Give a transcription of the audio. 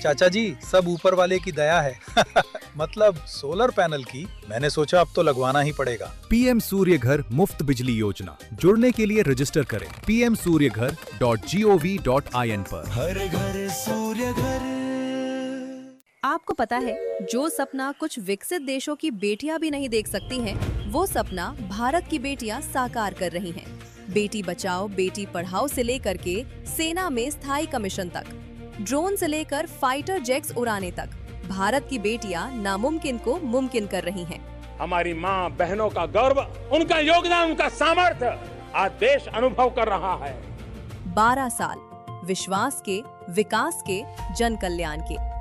चाचा जी, सब ऊपर वाले की दया है। मतलब सोलर पैनल की। मैंने सोचा अब तो लगवाना ही पड़ेगा। पीएम सूर्य घर मुफ्त बिजली योजना। जुड़ने के लिए रजिस्टर करें pmsuryaghar.gov.in पर। हर घर सूर्य घर। आपको पता है, जो सपना कुछ विकसित देशों की बेटियां भी नहीं देख सकती हैं, वो सपना भारत की बेटियां साकार कर रही हैं। बेटी बचाओ बेटी पढ़ाओ से लेकर के सेना में स्थायी कमीशन तक, ड्रोन से लेकर फाइटर जेट्स उड़ाने तक, भारत की बेटियां नामुमकिन को मुमकिन कर रही हैं। हमारी माँ बहनों का गर्व, उनका योगदान, उनका सामर्थ्य आज देश अनुभव कर रहा है। 12 साल विश्वास के, विकास के, जन कल्याण के।